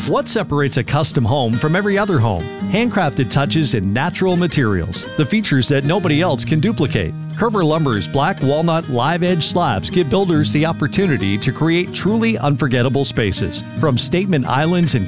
What separates a custom home from every other home? Handcrafted touches and natural materials, the features that nobody else can duplicate. Kerber Lumber's black walnut live edge slabs give builders the opportunity to create truly unforgettable spaces. From statement islands and